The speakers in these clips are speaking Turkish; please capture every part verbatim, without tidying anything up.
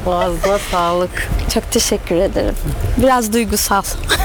Ağzına sağlık. Çok teşekkür ederim. Biraz duygusal.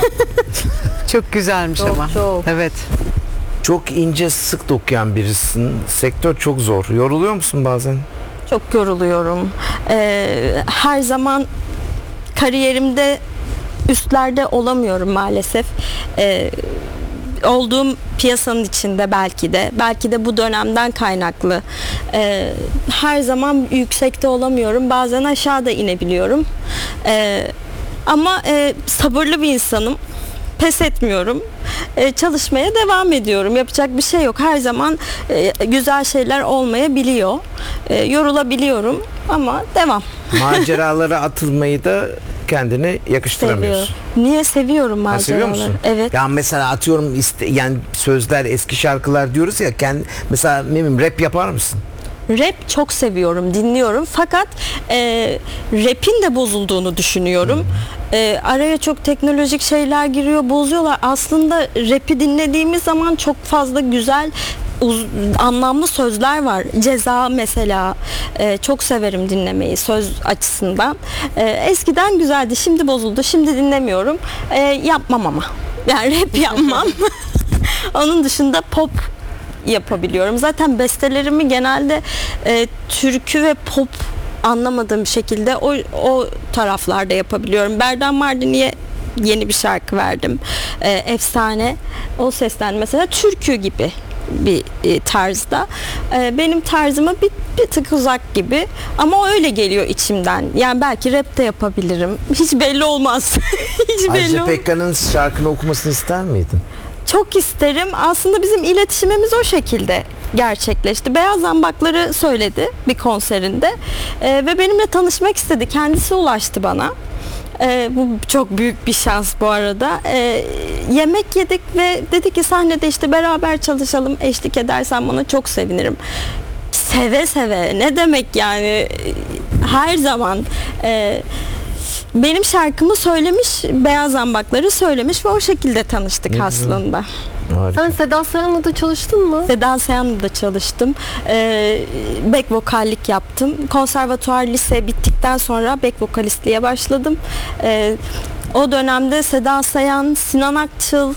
Çok güzelmiş Çok, ama. çok. Evet. Çok ince, sık dokuyan birisin. Sektör çok zor. Yoruluyor musun bazen? Çok yoruluyorum. Ee, her zaman kariyerimde üstlerde olamıyorum maalesef. Ee, olduğum piyasanın içinde belki de belki de bu dönemden kaynaklı ee, her zaman yüksekte olamıyorum, bazen aşağıda inebiliyorum, ee, ama e, sabırlı bir insanım, pes etmiyorum, ee, çalışmaya devam ediyorum, yapacak bir şey yok, her zaman e, güzel şeyler olmayabiliyor, ee, yorulabiliyorum ama devam. Maceralara atılmayı da kendine yakıştıramıyorsun. Seviyorum. Niye seviyorum Ha, seviyor maceraları? musun? Evet. Ya mesela atıyorum iste, yani sözler, eski şarkılar diyoruz ya, kendi mesela ne bileyim, rap yapar mısın? Rap çok seviyorum, dinliyorum. Fakat e, rap'in de bozulduğunu düşünüyorum. Hmm. E, araya çok teknolojik şeyler giriyor, bozuyorlar. Aslında rap'i dinlediğimiz zaman çok fazla güzel, uz- anlamlı sözler var. Ceza mesela, e, çok severim dinlemeyi söz açısından. E, eskiden güzeldi, şimdi bozuldu, şimdi dinlemiyorum. E, yapmam ama. Yani rap yapmam. Onun dışında pop yapabiliyorum. Zaten bestelerimi genelde e, türkü ve pop anlamadığım şekilde o, o taraflarda yapabiliyorum. Berdan Mardini'ye yeni bir şarkı verdim. E, efsane. O seslen mesela türkü gibi bir e, tarzda. E, benim tarzıma bir, bir tık uzak gibi ama öyle geliyor içimden. Yani belki rap de yapabilirim. Hiç belli olmaz. Hiç belli Ajda olmaz. Pekkan'ın şarkını okumasını ister miydin? Çok isterim. Aslında bizim iletişimimiz o şekilde gerçekleşti. Beyaz Zambakları söyledi bir konserinde ee, ve benimle tanışmak istedi. Kendisi ulaştı bana. Ee, bu çok büyük bir şans bu arada. Ee, yemek yedik ve dedi ki sahnede işte beraber çalışalım. Eşlik edersen bana çok sevinirim. Seve seve. Ne demek yani? Her zaman. Ee, Benim şarkımı söylemiş, Beyaz Zambakları söylemiş ve o şekilde tanıştık Ne aslında. Harika. Sen Seda Sayan'la da çalıştın mı? Seda Sayan'la da çalıştım. Ee, back vokallik yaptım. Konservatuvar lise bittikten sonra back vokalistliğe başladım. Ee, o dönemde Seda Sayan, Sinan Akçıl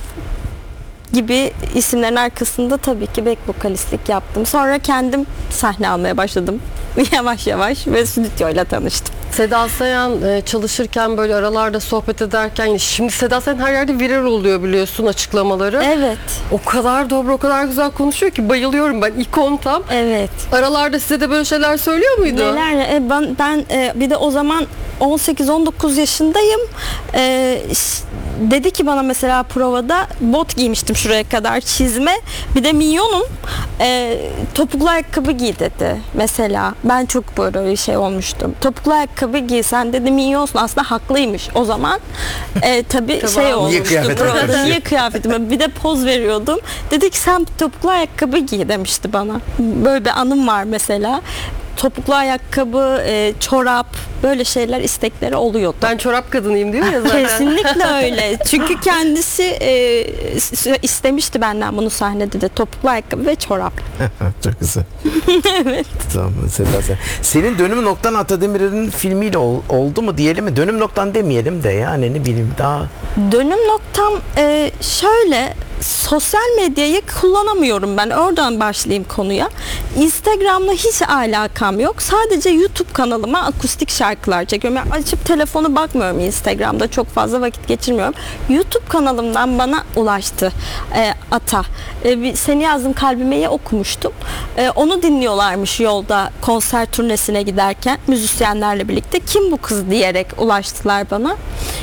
gibi isimlerin arkasında tabii ki back vokalistlik yaptım. Sonra kendim sahne almaya başladım. Yavaş yavaş ve stüdyoyla tanıştım. Seda Sayan e, çalışırken böyle aralarda sohbet ederken, şimdi Seda Sayan her yerde viral oluyor biliyorsun açıklamaları. Evet. O kadar dobra, o kadar güzel konuşuyor ki bayılıyorum ben, ikon tam. Evet. Aralarda size de böyle şeyler söylüyor muydu? Neler? E, ben ben e, bir de o zaman on sekiz on dokuz yaşındayım. E, ş- dedi ki bana mesela provada, bot giymiştim şuraya kadar, çizme, bir de minyonum, e, topuklu ayakkabı giy dedi mesela. Ben çok böyle bir şey olmuştum. Topuklu ayakkabı giysen dedi, minyonsun. Aslında haklıymış o zaman. E, tabii Tamam. şey Niye olmuştu kıyafet provada. arkadaşı? Niye kıyafetime? Bir de poz veriyordum. Dedi ki sen topuklu ayakkabı giy demişti bana. Böyle bir anım var mesela. Topuklu ayakkabı, e, çorap, böyle şeyler istekleri oluyordu. Ben çorap kadınıyım diyor ya zaten. Kesinlikle öyle. Çünkü kendisi e, s- istemişti benden bunu sahnede de, topuklu ayakkabı ve çorap. Çok güzel. Evet. Tamam Seda Sayan. Senin Dönüm Noktan Atademir'in filmiyle ol- oldu mu diyelim mi? Dönüm Noktan demeyelim de yani, ne bileyim, daha Dönüm noktam e, şöyle, sosyal medyayı kullanamıyorum ben. Oradan başlayayım konuya. Instagram'la hiç alakam yok. Sadece YouTube kanalıma akustik şarkılar çekiyorum. Yani açıp telefonu bakmıyorum Instagram'da. Çok fazla vakit geçirmiyorum. YouTube kanalımdan bana ulaştı e, Ata. E, bir, seni yazdım kalbime'yi okumuştum. E, onu dinliyorlarmış yolda konser turnesine giderken müzisyenlerle birlikte. Kim bu kız diyerek ulaştılar bana.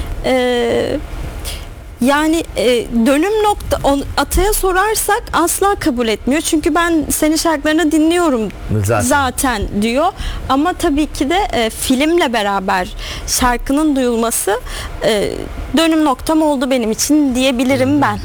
Eee Yani e, dönüm nokta, on, Ata'ya sorarsak asla kabul etmiyor. Çünkü ben senin şarkılarını dinliyorum Zaten. zaten, diyor. Ama tabii ki de e, filmle beraber şarkının duyulması e, dönüm noktam oldu benim için diyebilirim ben.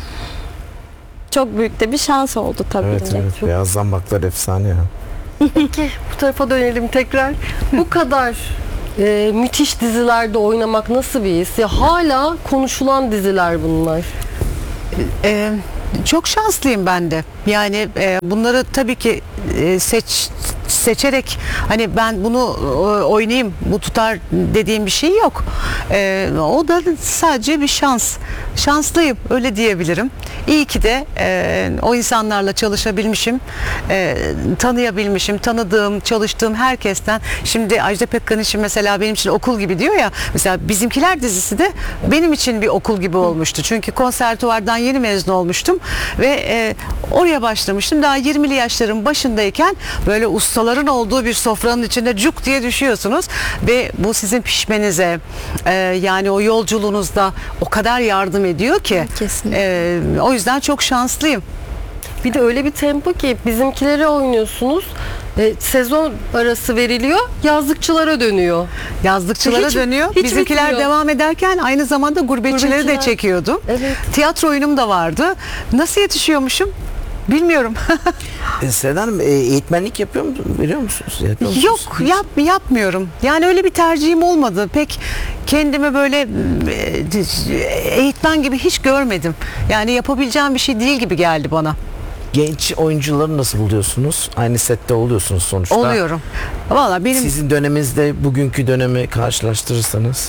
Çok büyük de bir şans oldu tabii evet ki. evet, Beyaz Zambaklar efsane ya. Peki bu tarafa dönelim tekrar. Bu kadar e, müthiş dizilerde oynamak nasıl bir his? Ya hala konuşulan diziler bunlar. Ee, çok şanslıyım ben de. Yani e, bunları tabii ki e, seç seçerek hani ben bunu e, oynayayım, bu tutar dediğim bir şey yok. E, o da sadece bir şans. Şanslıyım, öyle diyebilirim. İyi ki de e, o insanlarla çalışabilmişim, e, tanıyabilmişim, tanıdığım, çalıştığım herkesten. Şimdi Ajda Pekkan için mesela benim için okul gibi diyor ya. Mesela Bizimkiler dizisi de benim için bir okul gibi olmuştu. Çünkü konservatuvardan yeni mezun olmuştum ve e, oraya başlamıştım. Daha yirmili yaşların başındayken böyle ustaların olduğu bir sofranın içinde cuk diye düşüyorsunuz ve bu sizin pişmenize, e, yani o yolculuğunuzda o kadar yardım ediyor ki. Kesinlikle. E, o yüzden çok şanslıyım. Bir de öyle bir tempo ki bizimkileri oynuyorsunuz. E, sezon arası veriliyor, yazlıkçılara dönüyor. Yazlıkçılara Hiç- dönüyor. hiç Bizimkiler bitmiyor. devam ederken aynı zamanda gurbetçileri de Gurbetçiler. çekiyordum. Evet. Tiyatro oyunum da vardı. Nasıl yetişiyormuşum? Bilmiyorum. E, Seda Hanım, e, eğitmenlik yapıyor musunuz? Veriyor musunuz? Yapıyor musunuz? Yok, yap yapmıyorum. Yani öyle bir tercihim olmadı. Pek kendimi böyle e, eğitmen gibi hiç görmedim. Yani yapabileceğim bir şey değil gibi geldi bana. Genç oyuncuları nasıl buluyorsunuz? Aynı sette oluyorsunuz sonuçta. Oluyorum. Vallahi benim Sizin döneminizde bugünkü dönemi karşılaştırırsanız.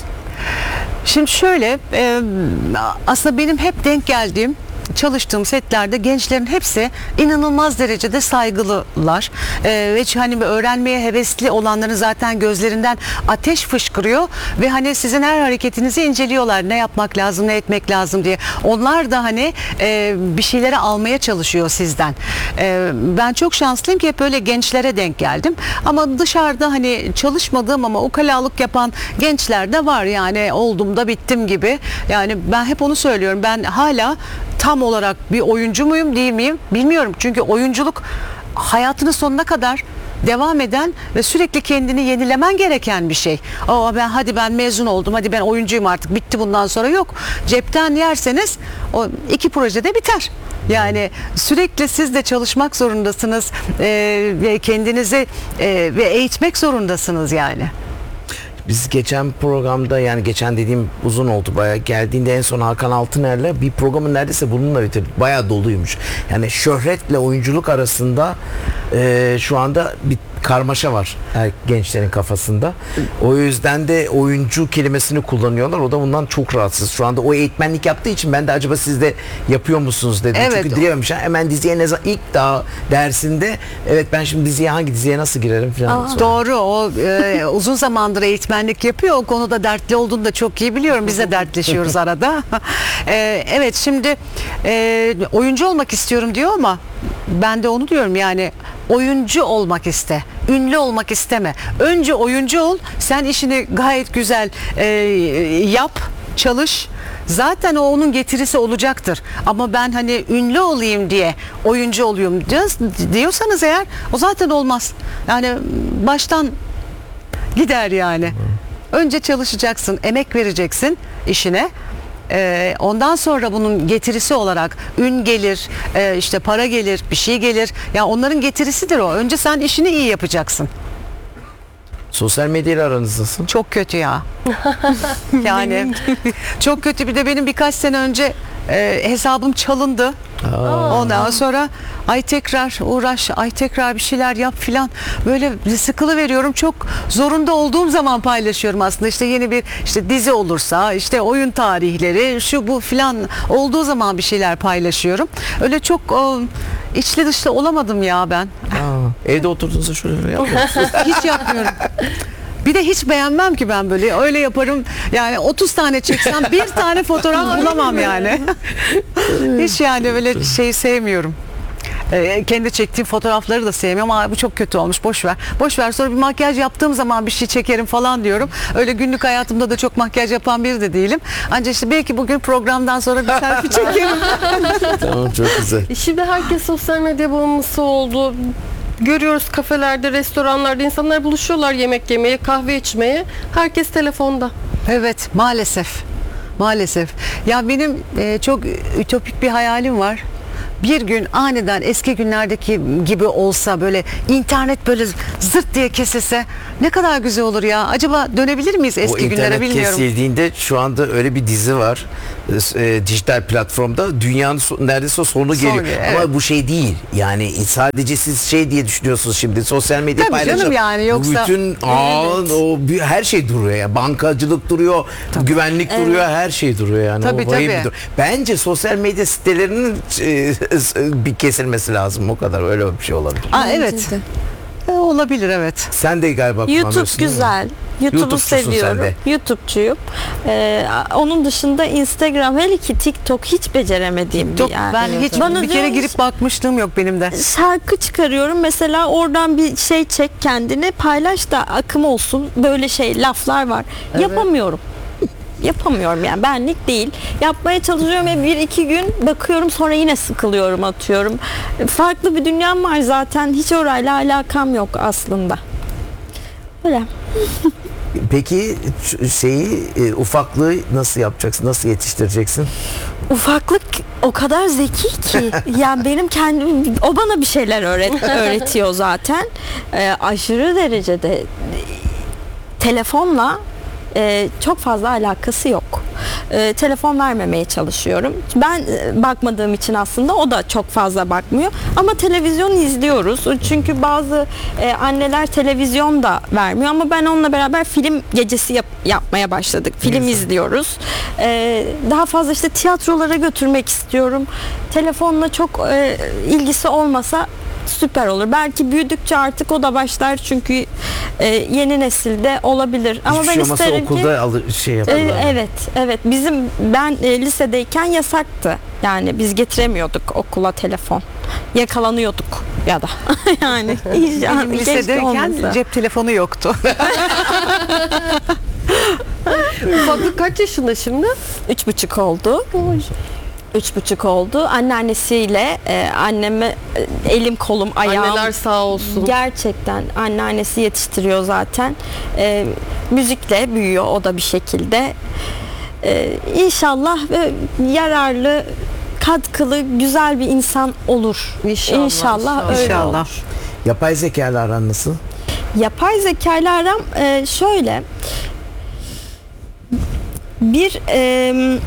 şimdi şöyle e, aslında benim hep denk geldiğim çalıştığım setlerde gençlerin hepsi inanılmaz derecede saygılılar ee, ve hani öğrenmeye hevesli olanların zaten gözlerinden ateş fışkırıyor ve hani sizin her hareketinizi inceliyorlar, ne yapmak lazım, ne etmek lazım diye. Onlar da hani e, bir şeyleri almaya çalışıyor sizden. E, ben çok şanslıyım ki hep böyle gençlere denk geldim ama dışarıda hani çalışmadığım ama ukalalık yapan gençler de var, yani oldum da bittim gibi. Yani ben hep onu söylüyorum, ben hala tam olarak bir oyuncu muyum değil miyim bilmiyorum. Çünkü oyunculuk hayatının sonuna kadar devam eden ve sürekli kendini yenilemen gereken bir şey. Aa ben hadi ben mezun oldum, hadi ben oyuncuyum artık, bitti bundan sonra, yok. Cepten yerseniz o iki projede biter. Yani sürekli siz de çalışmak zorundasınız e, ve kendinizi e, ve eğitmek zorundasınız yani. Biz geçen programda, yani geçen dediğim uzun oldu bayağı, geldiğinde en son Hakan Altıner'le bir programın neredeyse bununla bitirdik. Bayağı doluymuş. Yani şöhretle oyunculuk arasında e, şu anda bir karmaşa var her gençlerin kafasında. O yüzden de oyuncu kelimesini kullanıyorlar. O da bundan çok rahatsız. Şu anda o eğitmenlik yaptığı için ben de acaba siz de yapıyor musunuz dedim. Evet. Çünkü dilememiş. Hemen diziye ne zaman, ilk daha dersinde evet ben şimdi diziye hangi diziye nasıl girerim falan. sonra. Doğru, o e, uzun zamandır eğitmenlik yapıyor, o konuda dertli olduğunu da çok iyi biliyorum, biz de dertleşiyoruz arada. E, evet, şimdi e, oyuncu olmak istiyorum diyor ama ben de onu diyorum, yani oyuncu olmak iste, ünlü olmak isteme, önce oyuncu ol, sen işini gayet güzel e, yap, çalış. Zaten o onun getirisi olacaktır. Ama ben hani ünlü olayım diye oyuncu oluyorum diyorsanız eğer, o zaten olmaz. Yani baştan gider yani. Önce çalışacaksın, emek vereceksin işine. Ee, ondan sonra bunun getirisi olarak ün gelir, e, işte para gelir, bir şey gelir. Ya onların getirisidir o. Önce sen işini iyi yapacaksın. Sosyal medyayla aranız nasıl? Çok kötü ya. Yani çok kötü. Bir de benim birkaç sene önce e, hesabım çalındı. Ondan sonra ay tekrar uğraş, ay tekrar bir şeyler yap filan, böyle sıkılı veriyorum. Çok zorunda olduğum zaman paylaşıyorum aslında. İşte yeni bir işte dizi olursa, işte oyun tarihleri, şu bu filan olduğu zaman bir şeyler paylaşıyorum. Öyle çok o, içli dışlı olamadım ya ben. Aa, evde oturduğunuzda şöyle yapıyor musunuz? Hiç yapmıyorum. Bir de hiç beğenmem ki ben böyle. Öyle yaparım. Yani otuz tane çeksem bir tane fotoğraf bulamam yani. Hiç yani böyle şey sevmiyorum. Ee, kendi çektiğim fotoğrafları da sevmiyorum. Aa, bu çok kötü olmuş, boş ver. Boş ver, sonra bir makyaj yaptığım zaman bir şey çekerim falan diyorum. Öyle günlük hayatımda da çok makyaj yapan biri de değilim. Ancak işte belki bugün programdan sonra bir selfie çekerim. Tamam, çok güzel. E Şimdi herkes sosyal medya bağımlısı oldu. Görüyoruz kafelerde, restoranlarda insanlar buluşuyorlar yemek yemeye, kahve içmeye. Herkes telefonda. Evet, maalesef. Maalesef. Ya benim e, çok ütopik bir hayalim var. Bir gün aniden eski günlerdeki gibi olsa, böyle internet böyle zırt diye kesilse Ne kadar güzel olur ya. Acaba dönebilir miyiz O eski günlere internet bilmiyorum. kesildiğinde şu anda öyle bir dizi var e, dijital platformda dünyanın so- neredeyse sonu geliyor. Sonu, evet. Ama bu şey değil. Yani sadece siz şey diye düşünüyorsunuz şimdi sosyal medya Tabii paylaşım. canım yani, yoksa- bütün ağın o bir- her şey duruyor ya. Bankacılık duruyor, güvenlik duruyor, her şey duruyor yani. Tabii, O vahim tabii. bir durum. Bence sosyal medya sitelerinin e, bir kesilmesi lazım. O kadar öyle bir şey olabilir. Aa, Bence evet. de. E, olabilir evet. Sen de galiba YouTube kullanıyorsun, değil mi? güzel. YouTube'u YouTube'cusun sen seviyorum. de. YouTube'cuyum. Ee, onun dışında Instagram, hele ki TikTok hiç beceremediğim Çok, bir yer. ben hiç Bana bir kere diyor, girip bakmışlığım yok benim de. şarkı çıkarıyorum mesela, oradan bir şey çek kendini paylaş da akım olsun, böyle şey laflar var. Yapamıyorum. Yapamıyorum yani, benlik değil. Yapmaya çalışıyorum ve bir iki gün bakıyorum, sonra yine sıkılıyorum, atıyorum. Farklı bir dünyam var zaten, hiç orayla alakam yok aslında. Öyle. Peki ç- şeyi e, ufaklığı nasıl yapacaksın? Nasıl yetiştireceksin? Ufaklık o kadar zeki ki yani benim kendim, o bana bir şeyler öğret öğretiyor zaten. Ee, aşırı derecede telefonla e, çok fazla alakası yok. E, telefon vermemeye çalışıyorum. Ben e, bakmadığım için aslında o da çok fazla bakmıyor. Ama televizyon izliyoruz. Çünkü bazı e, anneler televizyon da vermiyor. Ama ben onunla beraber film gecesi yap- yapmaya başladık. Film izliyoruz. E, daha fazla işte tiyatrolara götürmek istiyorum. Telefonla çok e, ilgisi olmasa süper olur. Belki büyüdükçe artık o da başlar, çünkü e, yeni nesilde olabilir. Ama Hiçbir ben şey olmasa isterim okulda ki alır, şey e, yaparlar. evet, evet. Bizim ben e, lisedeyken yasaktı. Yani biz getiremiyorduk okula telefon. Yakalanıyorduk ya da. Yani hiç yani Benim keşke lisedeyken olmasa. cep telefonu yoktu. Ufaklık kaç yaşında şimdi? Üç buçuk oldu. Üç buçuk oldu. Anneannesiyle e, anneme e, elim kolum ayağım. Anneler sağ olsun. Gerçekten anneannesi yetiştiriyor zaten. E, müzikle büyüyor o da bir şekilde. E, İnşallah ve yararlı, katkılı, güzel bir insan olur. İnşallah, İnşallah, inşallah. öyle İnşallah. olur. Yapay zekalar aran nasıl? Yapay zekayla aram e, şöyle. Bir e,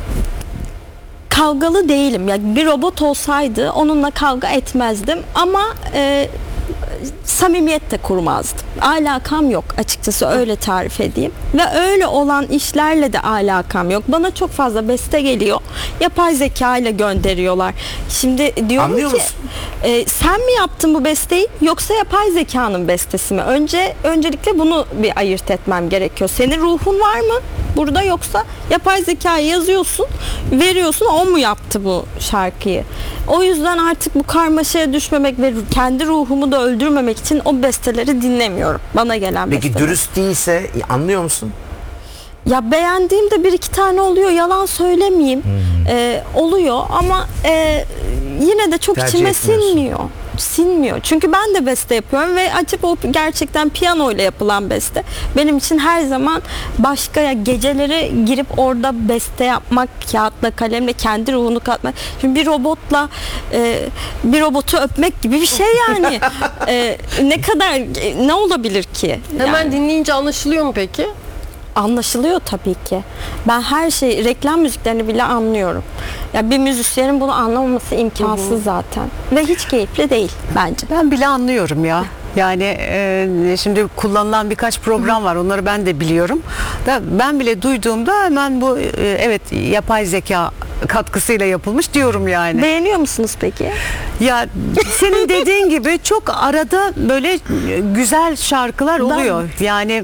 kavgalı değilim. Yani bir robot olsaydı onunla kavga etmezdim ama e, samimiyet de kurmazdım. Alakam yok açıkçası, öyle tarif edeyim. Ve öyle olan işlerle de alakam yok. Bana çok fazla beste geliyor. Yapay zeka ile gönderiyorlar. Şimdi diyorum Anlıyor ki musun? e, sen mi yaptın bu besteyi, yoksa yapay zekanın bestesi mi? Önce öncelikle bunu bir ayırt etmem gerekiyor. Senin ruhun var mı burada, yoksa yapay zekayı yazıyorsun, veriyorsun, o mu yaptı bu şarkıyı? O yüzden artık bu karmaşaya düşmemek ve kendi ruhumu da öldürmemek için o besteleri dinlemiyorum. Bana gelen Peki besteler. dürüst değilse anlıyor musun? Ya beğendiğimde bir iki tane oluyor, yalan söylemeyeyim. Ee, oluyor ama e, yine de çok Tercih içime etmiyorsun. sinmiyor. Sinmiyor. Çünkü ben de beste yapıyorum ve açıp o gerçekten piyano ile yapılan beste benim için her zaman başka, ya geceleri girip orada beste yapmak, kağıtla kalemle kendi ruhunu katmak. Şimdi bir robotla e, bir robotu öpmek gibi bir şey yani. E, ne kadar e, ne olabilir ki? Hemen Yani. dinleyince anlaşılıyor mu peki? Anlaşılıyor tabii ki. Ben her şey, reklam müziklerini bile anlıyorum. Ya bir müzisyenin bunu anlamaması imkansız zaten. Ve hiç keyifli değil bence. Ben bile anlıyorum ya. Yani e, şimdi kullanılan birkaç program var. Onları ben de biliyorum. Da ben bile duyduğumda hemen bu e, evet yapay zeka katkısıyla yapılmış diyorum yani. Beğeniyor musunuz peki? Ya senin dediğin gibi çok arada böyle güzel şarkılar oluyor. Yani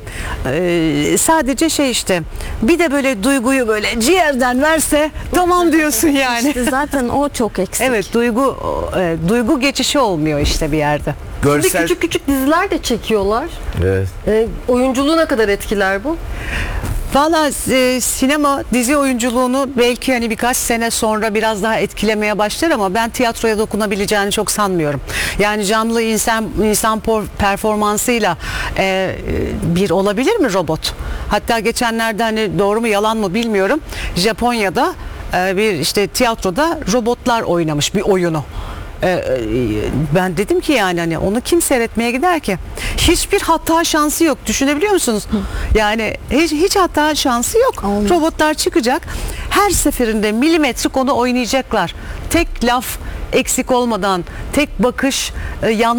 e, sadece şey işte, bir de böyle duyguyu böyle ciğerden verse tamam diyorsun yani. İşte zaten o çok eksik. Evet, duygu e, duygu geçişi olmuyor işte bir yerde. Şimdi Görsel... küçük küçük diziler de çekiyorlar. Evet. E, oyunculuğu ne kadar etkiler bu? Valla e, sinema dizi oyunculuğunu belki hani birkaç sene sonra biraz daha etkilemeye başlar ama ben tiyatroya dokunabileceğini çok sanmıyorum. Yani canlı insan insan por- performansıyla e, bir olabilir mi robot? Hatta geçenlerde, hani doğru mu yalan mı bilmiyorum, Japonya'da e, bir işte tiyatroda robotlar oynamış bir oyunu. e, e, ben dedim ki yani hani onu kim seyretmeye gider ki? Hiçbir hata şansı yok. Düşünebiliyor musunuz? Yani hiç, hiç hata şansı yok. Robotlar çıkacak. Her seferinde milimetrik onu oynayacaklar. Tek laf eksik olmadan, tek bakış e, yanlış